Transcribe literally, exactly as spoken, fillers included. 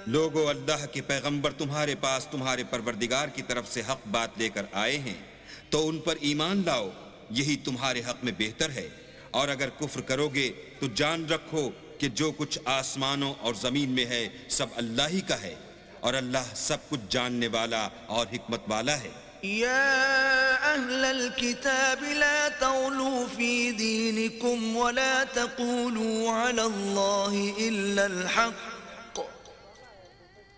लोगो, अल्लाह के पैगंबर तुम्हारे पास तुम्हारे परवरदिगार की तरफ से हक बात लेकर आए हैं, तो उन पर ईमान लाओ, यही तुम्हारे हक में बेहतर है। और अगर कुफ्र करोगे तो जान रखो कि जो कुछ आसमानों और जमीन में है सब अल्लाह ही का है, और अल्लाह सब कुछ जानने वाला और हिकमत वाला है। या अहलल किताब ला तग़लू फी दीनिकुम वला तक़ूलू अला अल्लाहि इल्ला अल हक़